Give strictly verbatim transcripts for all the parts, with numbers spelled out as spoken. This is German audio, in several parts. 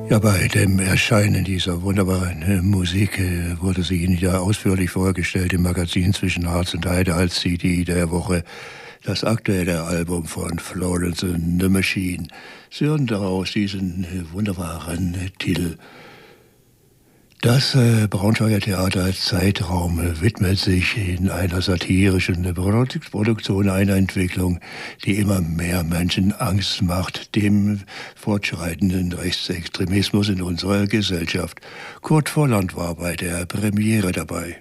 Ja, bei dem Erscheinen dieser wunderbaren Musik wurde sie Ihnen ja ausführlich vorgestellt im Magazin Zwischen Harz und Heide als C D der Woche. Das aktuelle Album von Florence and the Machine. Sie hören daraus diesen wunderbaren Titel. Das äh, Braunschweiger Theater Zeitraum widmet sich in einer satirischen Produktion einer Entwicklung, die immer mehr Menschen Angst macht, dem fortschreitenden Rechtsextremismus in unserer Gesellschaft. Kurt Volland war bei der Premiere dabei.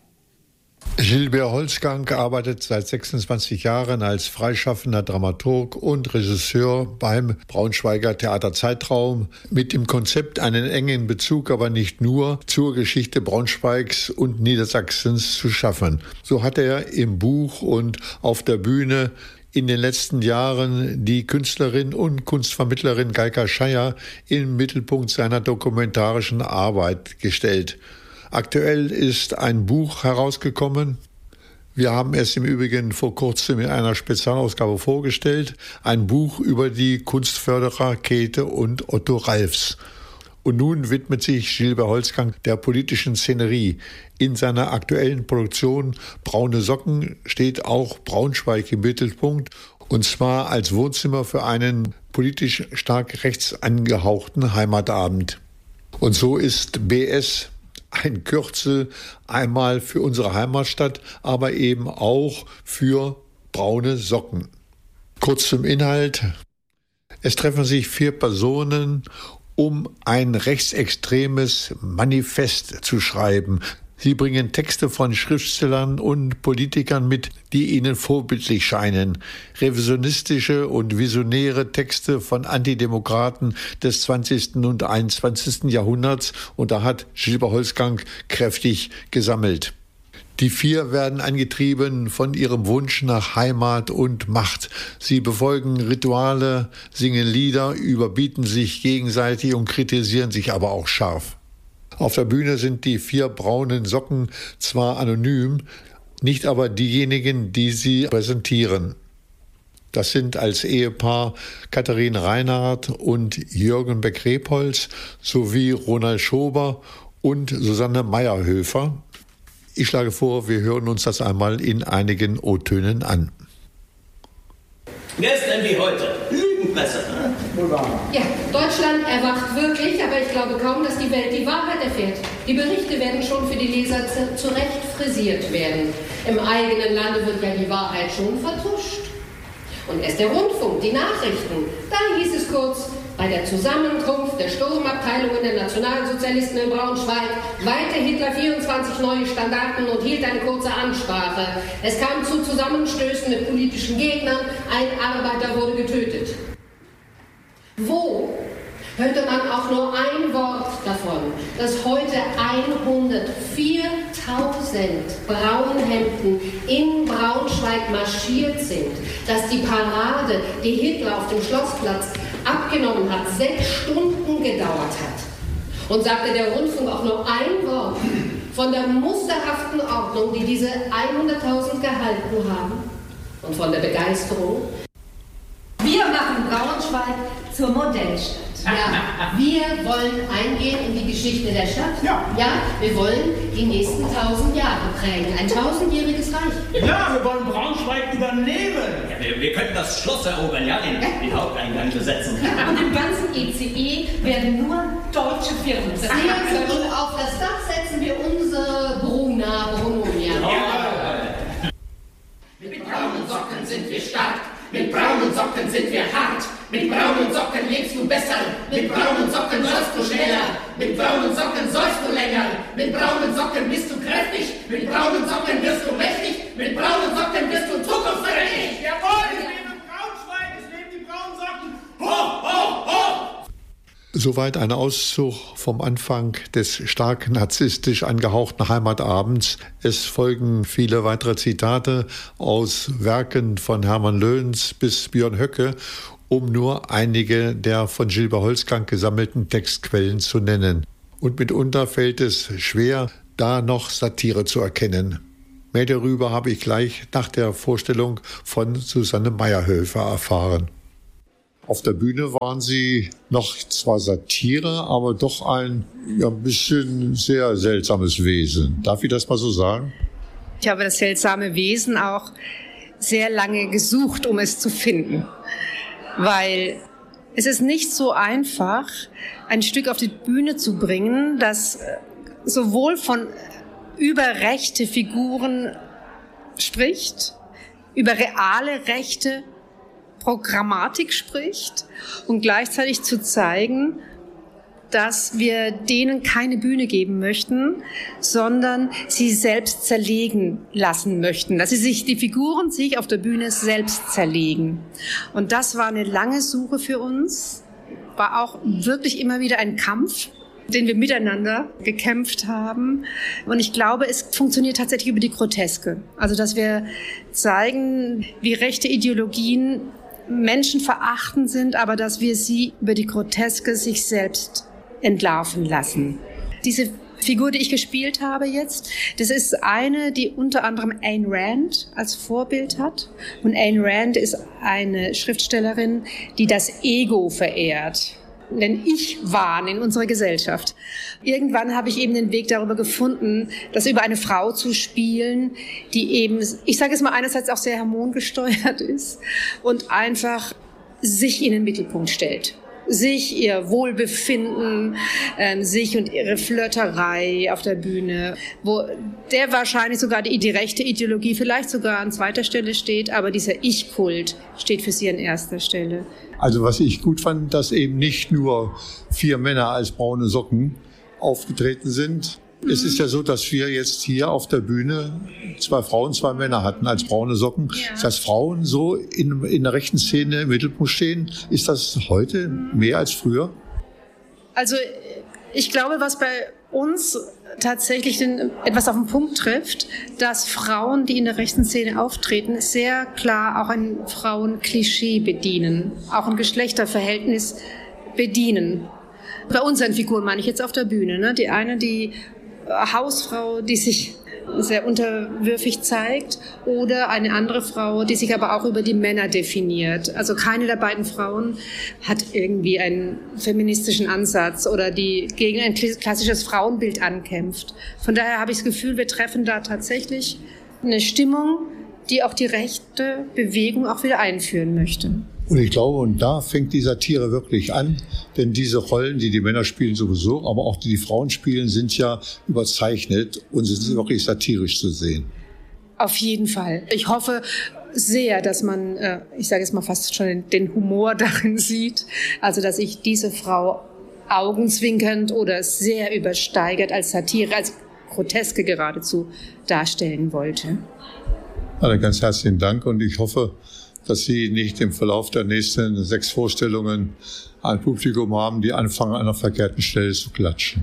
Gilbert Holzgang arbeitet seit sechsundzwanzig Jahren als freischaffender Dramaturg und Regisseur beim Braunschweiger Theater Zeitraum mit dem Konzept, einen engen Bezug, aber nicht nur, zur Geschichte Braunschweigs und Niedersachsens zu schaffen. So hat er im Buch und auf der Bühne in den letzten Jahren die Künstlerin und Kunstvermittlerin Geika Scheier im Mittelpunkt seiner dokumentarischen Arbeit gestellt. Aktuell ist ein Buch herausgekommen. Wir haben es im Übrigen vor kurzem in einer Spezialausgabe vorgestellt. Ein Buch über die Kunstförderer Käthe und Otto Ralfs. Und nun widmet sich Gilbert Holzgang der politischen Szenerie. In seiner aktuellen Produktion Braune Socken steht auch Braunschweig im Mittelpunkt. Und zwar als Wohnzimmer für einen politisch stark rechts angehauchten Heimatabend. Und so ist B S ein Kürzel einmal für unsere Heimatstadt, aber eben auch für braune Socken. Kurz zum Inhalt. Es treffen sich vier Personen, um ein rechtsextremes Manifest zu schreiben. Sie bringen Texte von Schriftstellern und Politikern mit, die ihnen vorbildlich scheinen. Revisionistische und visionäre Texte von Antidemokraten des zwanzigsten und einundzwanzigsten Jahrhunderts. Und da hat Gilbert Holzgang kräftig gesammelt. Die vier werden angetrieben von ihrem Wunsch nach Heimat und Macht. Sie befolgen Rituale, singen Lieder, überbieten sich gegenseitig und kritisieren sich aber auch scharf. Auf der Bühne sind die vier braunen Socken zwar anonym, nicht aber diejenigen, die sie präsentieren. Das sind als Ehepaar Katharine Reinhardt und Jürgen Beck-Repholz sowie Ronald Schober und Susanne Meyerhöfer. Ich schlage vor, wir hören uns das einmal in einigen O-Tönen an. Gestern wie heute. Lügen besser. Ne? Ja, Deutschland erwacht wirklich, aber ich glaube kaum, dass die Welt die Wahrheit erfährt. Die Berichte werden schon für die Leser zurecht frisiert werden. Im eigenen Lande wird ja die Wahrheit schon vertuscht. Und erst der Rundfunk, die Nachrichten. Da hieß es kurz, bei der Zusammenkunft der Sturmabteilungen der Nationalsozialisten in Braunschweig weihte Hitler vierundzwanzig neue Standarten und hielt eine kurze Ansprache. Es kam zu Zusammenstößen mit politischen Gegnern, ein Arbeiter wurde getötet. Wo hörte man auch nur ein Wort davon, dass heute hundertviertausend Braunhemden in Braunschweig marschiert sind, dass die Parade, die Hitler auf dem Schlossplatz abgenommen hat, sechs Stunden gedauert hat. Und sagte der Rundfunk auch nur ein Wort von der musterhaften Ordnung, die diese hunderttausend gehalten haben und von der Begeisterung. Wir machen Braunschweig zur Modellstadt. Ja, wir wollen eingehen in die Geschichte der Stadt. Ja. Ja, wir wollen die nächsten tausend Jahre prägen. Ein tausendjähriges Reich. Ja, wir wollen Braunschweig übernehmen. Ja, wir, wir könnten das Schloss erobern, ja, den, den Haupteingang besetzen. Und im ganzen E C E werden nur deutsche Firmen sein. Und auf das Dach setzen wir unsere Bruna Brunonia. Ja. Mit braunen Socken sind wir stark. Mit braunen Socken sind wir hart. Mit braunen Socken lebst du besser. Mit braunen Socken sollst du schneller. Mit braunen Socken sollst du länger. Mit braunen Socken bist du kräftig. Mit braunen Socken wirst du mächtig. Mit braunen Socken wirst du zukunftsträchtig. Jawohl, es lebe Braunschweig, es leben die braunen Socken. Hoch, hoch, hoch! Soweit ein Auszug vom Anfang des stark narzisstisch angehauchten Heimatabends. Es folgen viele weitere Zitate aus Werken von Hermann Löns bis Björn Höcke, um nur einige der von Gilbert Holzgang gesammelten Textquellen zu nennen. Und mitunter fällt es schwer, da noch Satire zu erkennen. Mehr darüber habe ich gleich nach der Vorstellung von Susanne Meyerhöfer erfahren. Auf der Bühne waren Sie noch zwar Satire, aber doch ein ja, ein bisschen sehr seltsames Wesen. Darf ich das mal so sagen? Ich habe das seltsame Wesen auch sehr lange gesucht, um es zu finden. Weil es ist nicht so einfach, ein Stück auf die Bühne zu bringen, das sowohl von über rechte Figuren spricht, über reale rechte Programmatik spricht und gleichzeitig zu zeigen, dass wir denen keine Bühne geben möchten, sondern sie selbst zerlegen lassen möchten, dass sie sich, die Figuren sich auf der Bühne selbst zerlegen. Und das war eine lange Suche für uns, war auch wirklich immer wieder ein Kampf, den wir miteinander gekämpft haben. Und ich glaube, es funktioniert tatsächlich über die Groteske. Also, dass wir zeigen, wie rechte Ideologien menschenverachtend sind, aber dass wir sie über die Groteske sich selbst entlarven lassen. Diese Figur, die ich gespielt habe jetzt, das ist eine, die unter anderem Ayn Rand als Vorbild hat. Und Ayn Rand ist eine Schriftstellerin, die das Ego verehrt, den Ich-Wahn in unserer Gesellschaft. Irgendwann habe ich eben den Weg darüber gefunden, das über eine Frau zu spielen, die eben, ich sage es mal, einerseits auch sehr hormongesteuert ist und einfach sich in den Mittelpunkt stellt. Sich, ihr Wohlbefinden, ähm, sich und ihre Flirterei auf der Bühne, wo der wahrscheinlich sogar die, die rechte Ideologie vielleicht sogar an zweiter Stelle steht, aber dieser Ich-Kult steht für sie an erster Stelle. Also was ich gut fand, dass eben nicht nur vier Männer als braune Socken aufgetreten sind. Mhm. Es ist ja so, dass wir jetzt hier auf der Bühne zwei Frauen, zwei Männer hatten als braune Socken. Ja. Dass Frauen so in, in der rechten Szene im Mittelpunkt stehen, ist das heute mhm. mehr als früher? Also ich glaube, was bei uns tatsächlich den, etwas auf den Punkt trifft, dass Frauen, die in der rechten Szene auftreten, sehr klar auch ein Frauenklischee bedienen, auch ein Geschlechterverhältnis bedienen. Bei unseren Figuren meine ich jetzt auf der Bühne. Ne? Die eine, die Hausfrau, die sich sehr unterwürfig zeigt, oder eine andere Frau, die sich aber auch über die Männer definiert. Also keine der beiden Frauen hat irgendwie einen feministischen Ansatz oder die gegen ein klassisches Frauenbild ankämpft. Von daher habe ich das Gefühl, wir treffen da tatsächlich eine Stimmung, die auch die rechte Bewegung auch wieder einführen möchte. Und ich glaube, und da fängt die Satire wirklich an, denn diese Rollen, die die Männer spielen sowieso, aber auch die die Frauen spielen, sind ja überzeichnet und sind wirklich satirisch zu sehen. Auf jeden Fall. Ich hoffe sehr, dass man, ich sage jetzt mal fast schon den Humor darin sieht, also dass ich diese Frau augenzwinkernd oder sehr übersteigert als Satire, als Groteske geradezu darstellen wollte. Also ganz herzlichen Dank und ich hoffe, dass Sie nicht im Verlauf der nächsten sechs Vorstellungen ein Publikum haben, die anfangen, an einer verkehrten Stelle zu klatschen.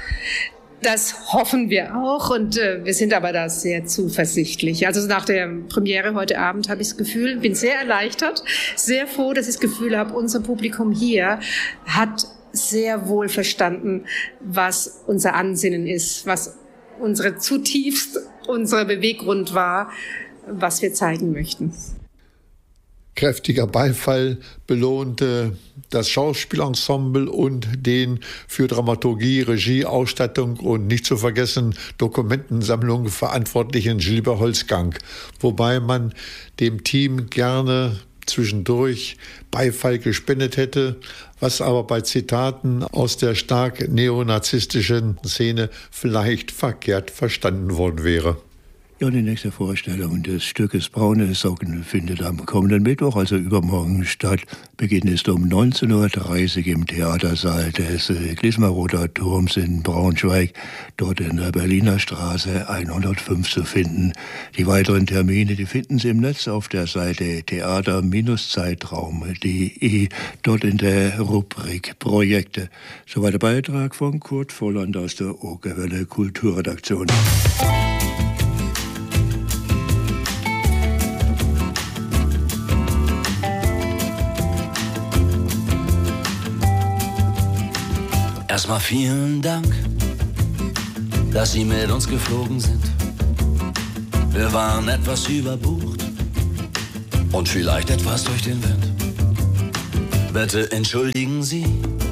Das hoffen wir auch und äh, wir sind aber da sehr zuversichtlich. Also nach der Premiere heute Abend habe ich das Gefühl, bin sehr erleichtert, sehr froh, dass ich das Gefühl habe, unser Publikum hier hat sehr wohl verstanden, was unser Ansinnen ist, was unsere zutiefst unser Beweggrund war, was wir zeigen möchten. Kräftiger Beifall belohnte das Schauspielensemble und den für Dramaturgie, Regie, Ausstattung und nicht zu vergessen Dokumentensammlung verantwortlichen Gilbert Holzgang, wobei man dem Team gerne zwischendurch Beifall gespendet hätte, was aber bei Zitaten aus der stark neonazistischen Szene vielleicht verkehrt verstanden worden wäre. Ja, die nächste Vorstellung des Stückes Braune Socken findet am kommenden Mittwoch, also übermorgen, statt. Beginn ist um neunzehn Uhr dreißig im Theatersaal des Glismaroter Turms in Braunschweig, dort in der Berliner Straße hundertfünf zu finden. Die weiteren Termine, die finden Sie im Netz auf der Seite theater Zeitraum punkt de, dort in der Rubrik Projekte. Soweit der Beitrag von Kurt Volland aus der Okerwelle Kulturredaktion. Erstmal vielen Dank, dass Sie mit uns geflogen sind. Wir waren etwas überbucht und vielleicht etwas durch den Wind. Bitte entschuldigen Sie,